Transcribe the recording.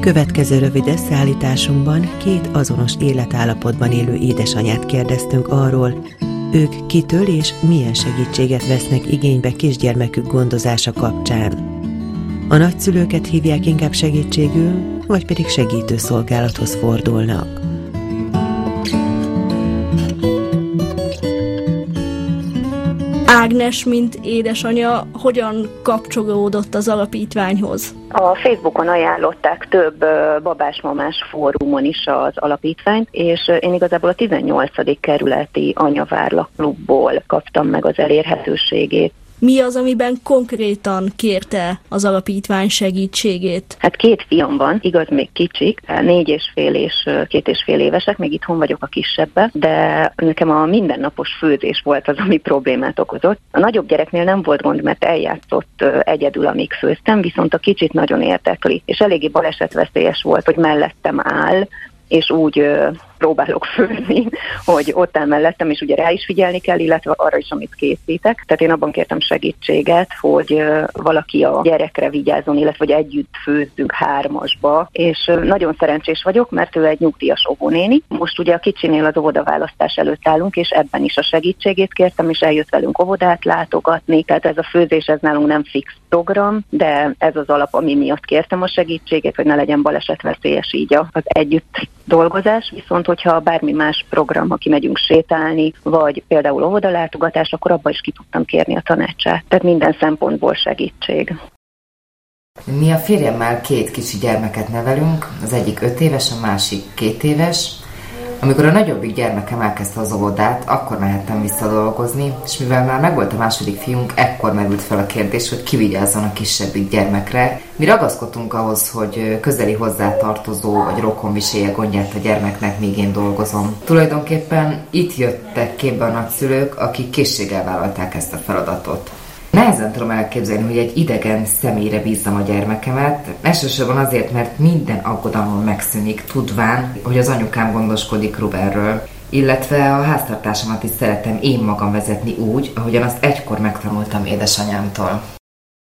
Következő rövid összeállításunkban két azonos életállapotban élő édesanyát kérdeztünk arról, ők kitől és milyen segítséget vesznek igénybe kisgyermekük gondozása kapcsán. A nagyszülőket hívják inkább segítségül, vagy pedig segítőszolgálathoz fordulnak. Ágnes, mint édesanyja, hogyan kapcsolódott az alapítványhoz? A Facebookon ajánlották több babás-mamás fórumon is az alapítványt, és én igazából a 18. kerületi Anyavárlak klubból kaptam meg az elérhetőségét. Mi az, amiben konkrétan kérte az alapítvány segítségét? Hát 2 fiam van, igaz, még kicsik, 4,5 és 2,5 évesek, még itthon vagyok a kisebbbe, de nekem a mindennapos főzés volt az, ami problémát okozott. A nagyobb gyereknél nem volt gond, mert eljátszott egyedül, amíg főztem, viszont a kicsit nagyon érdekli, és eléggé balesetveszélyes volt, hogy mellettem áll, és úgy próbálok főzni, hogy ott áll mellettem, és ugye rá is figyelni kell, illetve arra is, amit készítek. Tehát én abban kértem segítséget, hogy valaki a gyerekre vigyázzon, illetve hogy együtt főzzünk 3-asba, és nagyon szerencsés vagyok, mert ő egy nyugdíjas óvónéni. Most ugye a kicsinél az óvodaválasztás előtt állunk, és ebben is a segítségét kértem, és eljött velünk óvodát látogatni, tehát ez a főzés, ez nálunk nem fix program, de ez az alap, ami miatt kértem a segítséget, hogy ne legyen balesetveszélyes így az együtt dolgozás, viszont hogyha bármi más program, ha kimegyünk sétálni, vagy például óvodalátogatás, akkor abban is ki tudtam kérni a tanácsát. Tehát minden szempontból segítség. Mi a férjemmel 2 kicsi gyermeket nevelünk, az egyik 5 éves, a másik 2 éves. Amikor a nagyobbik gyermekem elkezdte az óvodát, akkor mehettem vissza dolgozni, és mivel már megvolt a második fiunk, ekkor merült fel a kérdés, hogy ki vigyázzon a kisebbik gyermekre. Mi ragaszkodtunk ahhoz, hogy közeli hozzátartozó vagy rokon viselje gondját a gyermeknek, míg én dolgozom. Tulajdonképpen itt jöttek képbe a nagyszülők, akik készséggel vállalták ezt a feladatot. Nehezen tudom elképzelni, hogy egy idegen személyre bízzam a gyermekemet, elsősorban azért, mert minden aggodalmam megszűnik, tudván, hogy az anyukám gondoskodik Rubenről, illetve a háztartásomat is szeretem én magam vezetni úgy, ahogyan azt egykor megtanultam édesanyámtól.